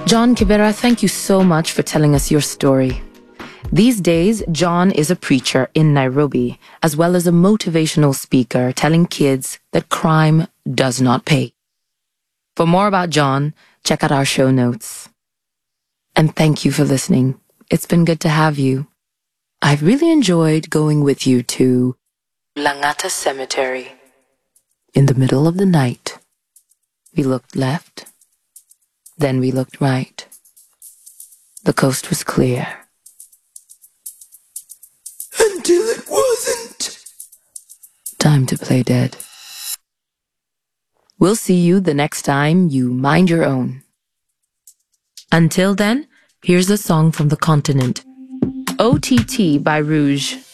John Kibera, thank you so much for telling us your story. These days, John is a preacher in Nairobi, as well as a motivational speaker telling kids that crime does not pay. For more about John, check out our show notes. And thank you for listening. It's been good to have you. I've really enjoyed going with you to Langata Cemetery. In the middle of the night, we looked left, then we looked right. The coast was clear. Until it wasn't. Time to play dead. We'll see you the next time you mind your own. Until then, here's a song from the continent. OTT by Rouge.